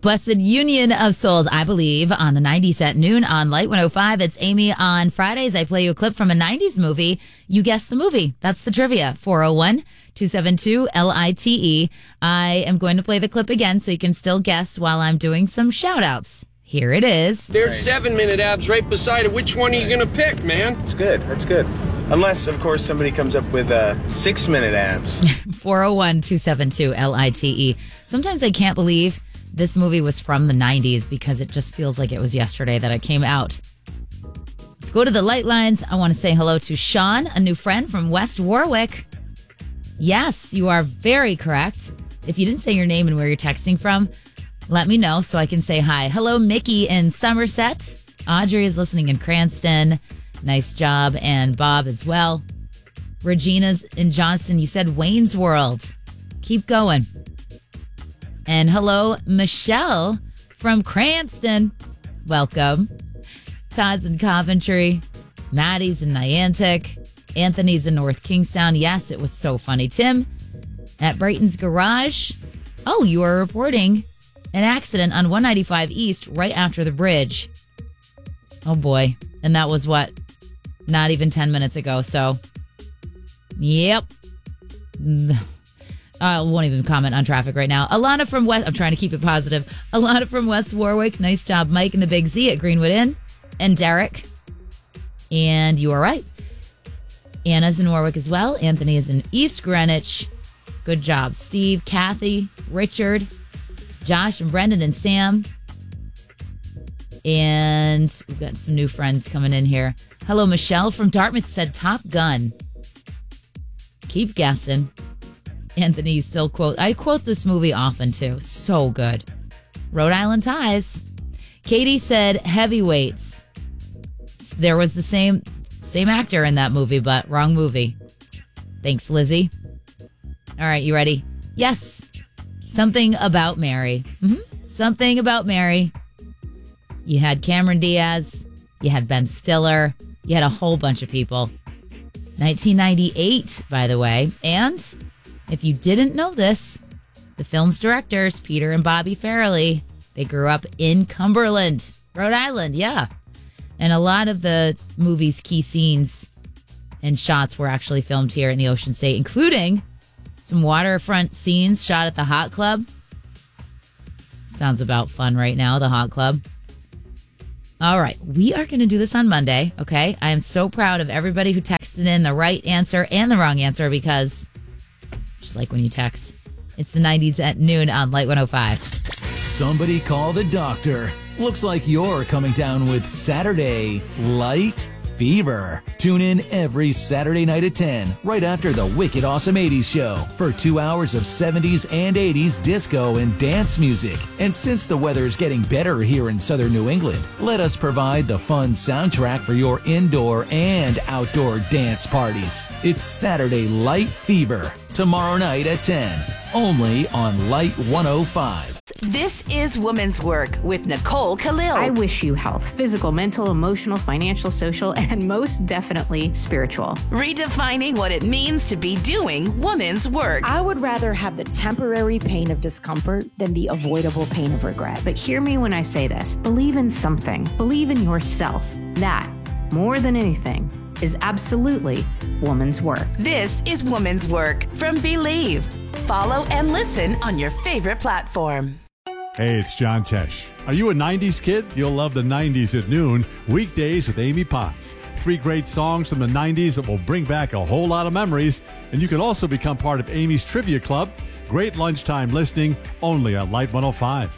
Blessed Union of Souls, I believe, on the 90s at noon on Light 105. It's Amy on Fridays. I play you a clip from a 90s movie. You guess the movie. That's the trivia. 401-272-LITE. I am going to play the clip again so you can still guess while I'm doing some shout-outs. Here it is. There's 7-minute abs right beside it. Which one are you going to pick, man? That's good. That's good. Unless, of course, somebody comes up with 6-minute abs. 401-272-LITE. Sometimes I can't believe this movie was from the 90s because it just feels like it was yesterday that it came out. Let's go to the light lines. I want to say hello to Sean, a new friend from West Warwick. Yes, you are very correct. If you didn't say your name and where you're texting from, let me know so I can say hi. Hello, Mickey in Somerset. Audrey is listening in Cranston. Nice job. And Bob as well. Regina's in Johnston. You said Wayne's World. Keep going. And hello, Michelle from Cranston. Welcome. Todd's in Coventry. Maddie's in Niantic. Anthony's in North Kingstown. Yes, it was so funny. Tim at Brighton's Garage. Oh, you are reporting an accident on 195 East right after the bridge. Oh, boy. And that was what? Not even 10 minutes ago. So, yep. I won't even comment on traffic right now. Alana from West... I'm trying to keep it positive. Alana from West Warwick. Nice job, Mike and the Big Z at Greenwood Inn. And Derek. And you are right. Anna's in Warwick as well. Anthony is in East Greenwich. Good job. Steve, Kathy, Richard, Josh, and Brendan, and Sam. And we've got some new friends coming in here. Hello, Michelle from Dartmouth said Top Gun. Keep guessing. Anthony, you still quote. I quote this movie often, too. So good. Rhode Island Ties. Katie said Heavyweights. There was the same actor in that movie, but wrong movie. Thanks, Lizzie. All right, you ready? Yes. Something About Mary. Something About Mary. You had Cameron Diaz. You had Ben Stiller. You had a whole bunch of people. 1998, by the way. And if you didn't know this, the film's directors, Peter and Bobby Farrelly, they grew up in Cumberland, Rhode Island, yeah. And a lot of the movie's key scenes and shots were actually filmed here in the Ocean State, including some waterfront scenes shot at the Hot Club. Sounds about fun right now, the Hot Club. All right, we are going to do this on Monday, okay? I am so proud of everybody who texted in the right answer and the wrong answer because... just like when you text. It's the 90s at noon on Light 105. Somebody call the doctor. Looks like you're coming down with Saturday Light Fever. Tune in every Saturday night at 10, right after the Wicked Awesome 80s show, for 2 hours of 70s and 80s disco and dance music. And since the weather's getting better here in southern New England, let us provide the fun soundtrack for your indoor and outdoor dance parties. It's Saturday Light Fever, tomorrow night at 10, only on Light 105. This is Woman's Work with Nicole Khalil. I wish you health, physical, mental, emotional, financial, social, and most definitely spiritual. Redefining what it means to be doing woman's work. I would rather have the temporary pain of discomfort than the avoidable pain of regret. But hear me when I say this. Believe in something. Believe in yourself. That, more than anything, is absolutely woman's work. This is Woman's Work from Believe. Follow and listen on your favorite platform. Hey, it's John Tesh. Are you a 90s kid? You'll love the 90s at noon, weekdays with Amy Potts. 3 great songs from the 90s that will bring back a whole lot of memories. And you can also become part of Amy's Trivia Club. Great lunchtime listening, only on Light 105.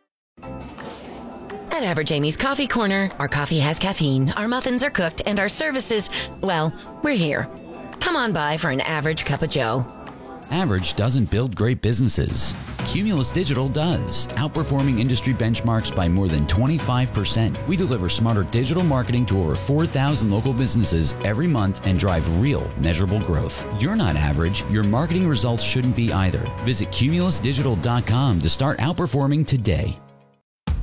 At Average Amy's Coffee Corner, our coffee has caffeine, our muffins are cooked, and our services, well, we're here. Come on by for an average cup of joe. Average doesn't build great businesses. Cumulus Digital does, outperforming industry benchmarks by more than 25%. We deliver smarter digital marketing to over 4,000 local businesses every month and drive real, measurable growth. You're not average. Your marketing results shouldn't be either. Visit cumulusdigital.com to start outperforming today.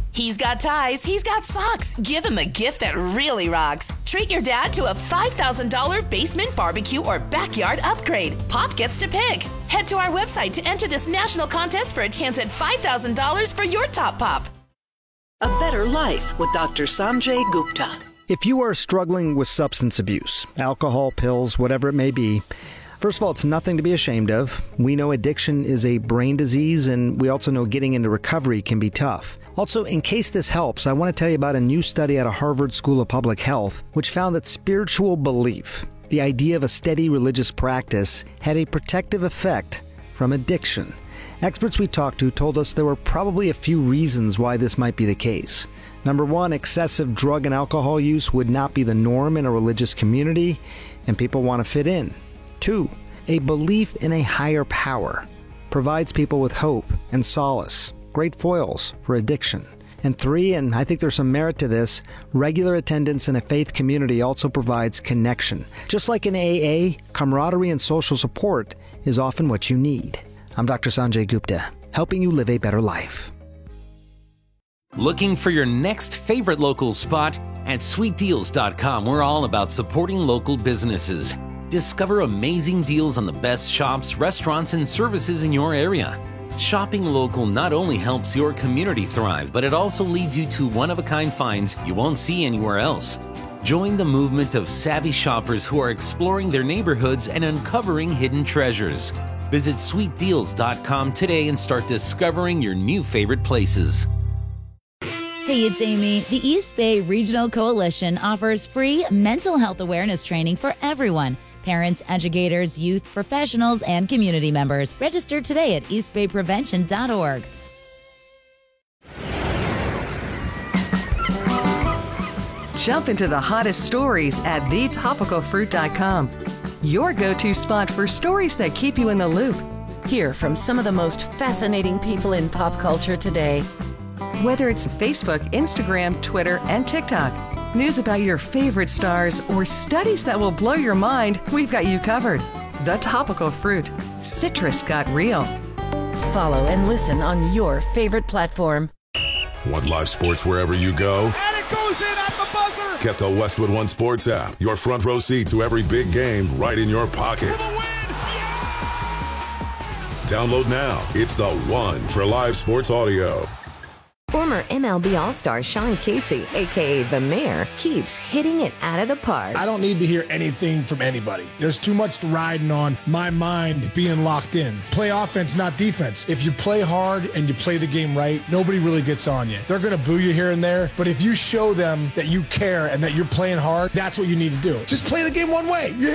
He's got ties, he's got socks. Give him a gift that really rocks. Treat your dad to a $5,000 basement barbecue or backyard upgrade. Pop gets to pick. Head to our website to enter this national contest for a chance at $5,000 for your top pop. A Better Life with Dr. Sanjay Gupta. If you are struggling with substance abuse, alcohol, pills, whatever it may be, first of all, it's nothing to be ashamed of. We know addiction is a brain disease, and we also know getting into recovery can be tough. Also, in case this helps, I want to tell you about a new study out of Harvard School of Public Health, which found that spiritual belief, the idea of a steady religious practice, had a protective effect from addiction. Experts we talked to told us there were probably a few reasons why this might be the case. Number one, excessive drug and alcohol use would not be the norm in a religious community, and people want to fit in. 2, a belief in a higher power provides people with hope and solace, great foils for addiction. And 3, and I think there's some merit to this, regular attendance in a faith community also provides connection. Just like in AA, camaraderie and social support is often what you need. I'm Dr. Sanjay Gupta, helping you live a better life. Looking for your next favorite local spot? At sweetdeals.com, we're all about supporting local businesses. Discover amazing deals on the best shops, restaurants, and services in your area. Shopping local not only helps your community thrive, but it also leads you to one-of-a-kind finds you won't see anywhere else. Join the movement of savvy shoppers who are exploring their neighborhoods and uncovering hidden treasures. Visit sweetdeals.com today and start discovering your new favorite places. Hey, it's Amy. The East Bay Regional Coalition offers free mental health awareness training for everyone. Parents, educators, youth, professionals, and community members. Register today at eastbayprevention.org. Jump into the hottest stories at thetopicalfruit.com. Your go-to spot for stories that keep you in the loop. Hear from some of the most fascinating people in pop culture today. Whether it's Facebook, Instagram, Twitter, and TikTok. News about your favorite stars or studies that will blow your mind, we've got you covered. The Topical Fruit. Citrus got real. Follow and listen on your favorite platform. Want live sports wherever you go? And it goes in at the buzzer! Get the Westwood One Sports app. Your front row seat to every big game right in your pocket. Download now. It's the one for live sports audio. Former MLB All-Star Sean Casey, a.k.a. The Mayor, keeps hitting it out of the park. I don't need to hear anything from anybody. There's too much riding on my mind being locked in. Play offense, not defense. If you play hard and you play the game right, nobody really gets on you. They're going to boo you here and there, but if you show them that you care and that you're playing hard, that's what you need to do. Just play the game one way.